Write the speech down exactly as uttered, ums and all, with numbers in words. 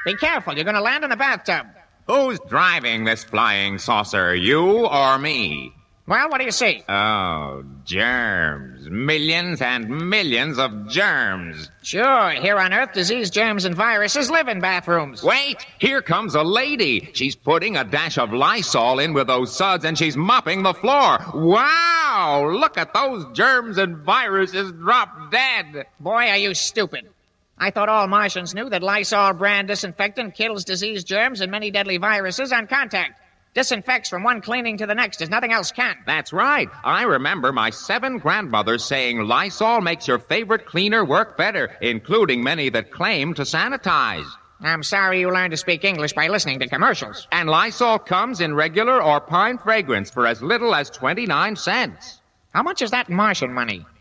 Be careful, you're going to land in a bathtub. Who's driving this flying saucer, you or me? Well, what do you see? Oh, germs. Millions and millions of germs. Sure, here on Earth, disease, germs, and viruses live in bathrooms. Wait, here comes a lady. She's putting a dash of Lysol in with those suds, and she's mopping the floor. Wow, look at those germs and viruses drop dead. Boy, are you stupid. I thought all Martians knew that Lysol brand disinfectant kills disease, germs, and many deadly viruses on contact. Disinfects from one cleaning to the next as nothing else can. That's right. I remember my seven grandmothers saying Lysol makes your favorite cleaner work better, including many that claim to sanitize. I'm sorry you learned to speak English by listening to commercials. And Lysol comes in regular or pine fragrance for as little as twenty-nine cents. How much is that Martian money?